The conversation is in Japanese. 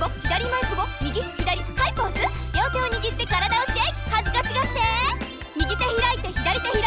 ボ左前クボ右左ハイポーズ。両手を握って体をシェイク。恥ずかしがって。右手開いて左手開いて